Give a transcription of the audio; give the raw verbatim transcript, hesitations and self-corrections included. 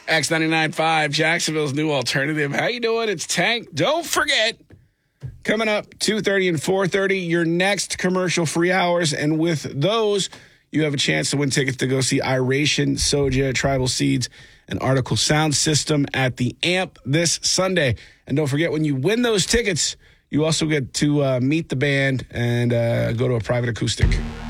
X ninety-nine point five, Jacksonville's new alternative. How you doing? It's Tank. Don't forget, coming up two thirty and four thirty, your next commercial-free hours. And with those, you have a chance to win tickets to go see Iration, Soja, Tribal Seeds, and Article Sound System at the Amp this Sunday. And don't forget, when you win those tickets, you also get to uh, meet the band and uh, go to a private acoustic.